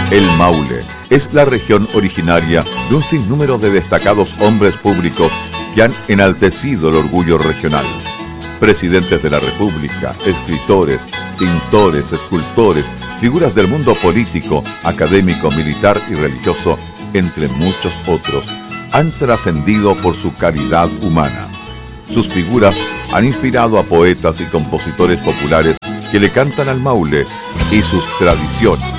El Maule es la región originaria de un sinnúmero de destacados hombres públicos que han enaltecido el orgullo regional. Presidentes de la República, escritores, pintores, escultores, figuras del mundo político, académico, militar y religioso, entre muchos otros, han trascendido por su caridad humana. Sus figuras han inspirado a poetas y compositores populares que le cantan al Maule y sus tradiciones.